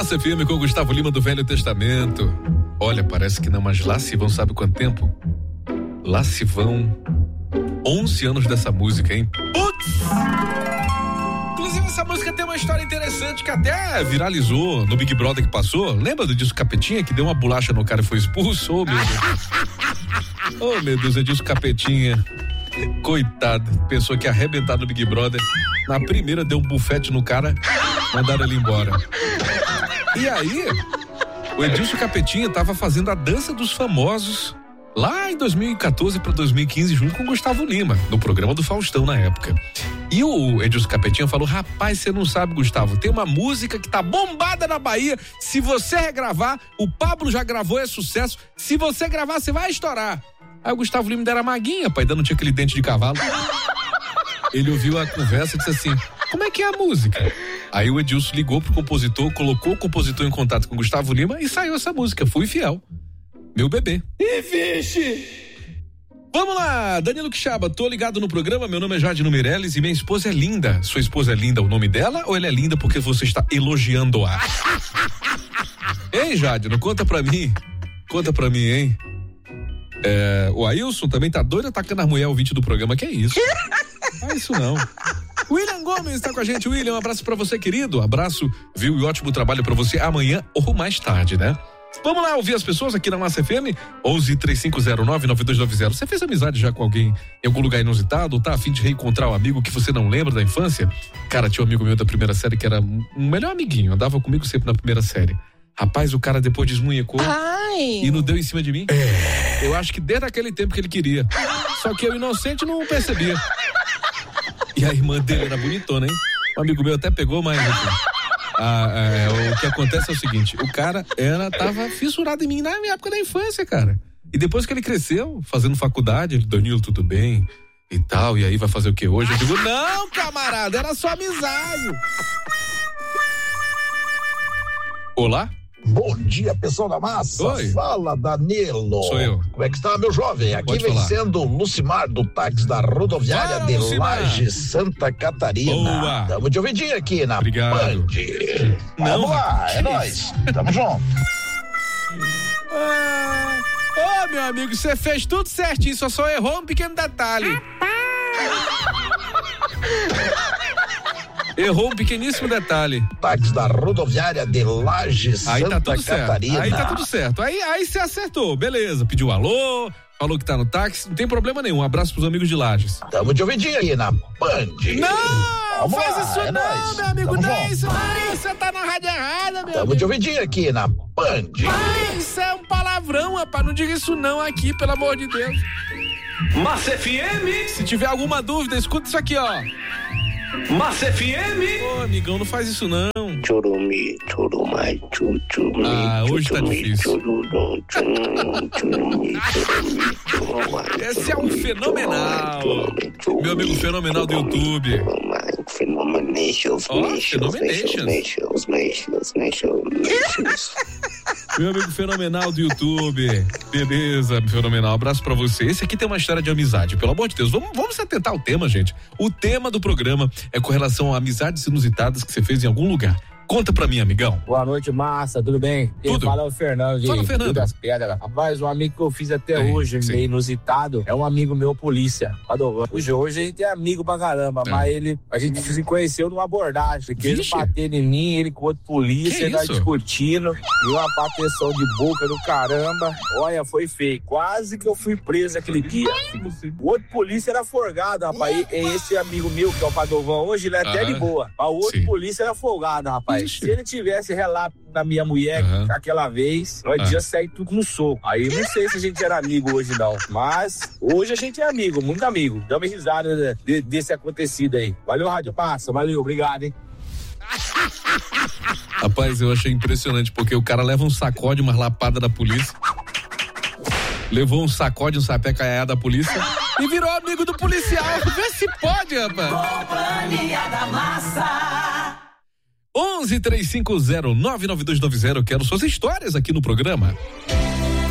Massa FM com Gustavo Lima do Velho Testamento. Olha, parece que não, mas lá se vão, sabe quanto tempo? Lá se vão 11 anos dessa música, hein? Putz! Inclusive essa música tem uma história interessante que até viralizou no Big Brother que passou. Lembra do Edilson Capetinha que deu uma bolacha no cara e foi expulso? Oh, meu Deus. Oh, meu Deus, Edilson Capetinha. Coitado, pensou que ia arrebentar no Big Brother. Na primeira deu um bufete no cara, mandaram ele embora. E aí, o Edilson Capetinha tava fazendo a dança dos famosos lá em 2014 para 2015 junto com o Gustavo Lima, no programa do Faustão na época. E o Edilson Capetinha falou: rapaz, você não sabe, Gustavo, tem uma música que tá bombada na Bahia, se você regravar, o Pablo já gravou, é sucesso, se você gravar, você vai estourar. Aí o Gustavo Lima era maguinha, pai, ainda não tinha aquele dente de cavalo. Ele ouviu a conversa e disse assim: como é que é a música? Aí o Edilson ligou pro compositor, colocou o compositor em contato com o Gustavo Lima e saiu essa música, Fui Fiel. Meu bebê. E vixe! Vamos lá, Danilo Quixaba, tô ligado no programa, meu nome é Jade Meirelles e minha esposa é linda. Sua esposa é linda o nome dela ou ela é linda porque você está elogiando-a? Ei, Jade, não conta pra mim. Conta pra mim, hein? O Ailson também tá doido atacando a mulher ouvinte do programa, que é isso? Não é isso não. William Gomes tá com a gente. William, um abraço pra você, querido. Abraço, viu? E ótimo trabalho pra você amanhã ou mais tarde, né? Vamos lá ouvir as pessoas aqui na Massa FM 11-3509-9290. Você fez amizade já com alguém em algum lugar inusitado? Ou tá a fim de reencontrar um amigo que você não lembra da infância? Cara, tinha um amigo meu da primeira série que era um melhor amiguinho, andava comigo sempre na primeira série. Rapaz, o cara depois desmunhecou e não deu em cima de mim. Eu acho que desde aquele tempo que ele queria. Só que eu, inocente, não percebia. E a irmã dele era bonitona, hein? Um amigo meu até pegou, mas o que acontece é o seguinte: o cara tava fissurado em mim na minha época da infância, cara. E depois que ele cresceu, fazendo faculdade, ele: Danilo, tudo bem? E tal, e aí vai fazer o que hoje? Eu digo: não, camarada, era só amizade. Olá? Bom dia, pessoal da Massa. Oi. Fala, Danilo. Sou eu. Como é que está, meu jovem? Aqui Pode vem falar. sendo o Lucimar do táxi da rodoviária de Lucimar. Lages, Santa Catarina. Boa. Tamo de ouvidinho aqui na Obrigado. Band. Vamos lá, é nóis. Tamo junto. Ô, meu amigo, você fez tudo certinho, só errou um pequeno detalhe. Errou um pequeníssimo detalhe. Táxi da rodoviária de Lages, Aí Santa tá tudo Catarina. certo. Aí tá tudo certo. Aí você acertou, beleza. Pediu alô, falou que tá no táxi, não tem problema nenhum. Um abraço pros amigos de Lages. Tamo de ouvidinho aí na Band. Não, Vamos faz lá, isso é não, nóis. meu amigo. Tamo Não é junto. isso, não. Você tá na rádio errada, meu Tamo amigo. de ouvidinho aqui na Band. Isso é um palavrão, rapaz. Não diga isso não aqui, pelo amor de Deus. Massa FM, Se tiver alguma dúvida, escuta isso aqui, ó. Massa FM. Ô, amigão, não faz isso não. Churumi, churumai, churumi. Ah, hoje tá difícil. Esse é um fenomenal. Meu amigo fenomenal do YouTube. Phenomenations, Ó, nations. Meu amigo fenomenal do YouTube. Beleza, fenomenal. Abraço pra você. Esse aqui tem uma história de amizade, pelo amor de Deus. Vamos se atentar ao tema, gente. O tema do programa é com relação a amizades inusitadas que você fez em algum lugar. Conta pra mim, amigão. Boa noite, Massa, tudo bem? Quem Tudo. fala é o Fernando de Fala, Fernando. Rio das Pedras. Rapaz, um amigo que eu fiz até Sim, hoje, sim. meio inusitado, é um amigo meu, polícia. Hoje a gente é amigo pra caramba, mas a gente se conheceu numa abordagem, porque ele Vixe. batendo em mim, ele com outro polícia, Que nós isso? discutindo, e uma bateção de boca do caramba. Olha, foi feio. Quase que eu fui preso aquele dia. O outro polícia era forgado, rapaz. E esse amigo meu, que é o Padovão, hoje ele é até de boa. Mas o outro Sim. polícia era folgado, rapaz. Ixi. Se ele tivesse relato da minha mulher aquela vez, nós ia sair tudo no soco. Aí não sei se a gente era amigo hoje, não. Mas hoje a gente é amigo, muito amigo. Dá uma risada desse acontecido aí. Valeu, Rádio Massa. Valeu, obrigado, hein? Rapaz, eu achei impressionante, porque o cara leva um sacode, uma lapada da polícia. Levou um sacode, um sapé caiá da polícia e virou amigo do policial. Vê se pode, rapaz. Companhia da Massa. 11-3509-9290. Quero suas histórias aqui no programa.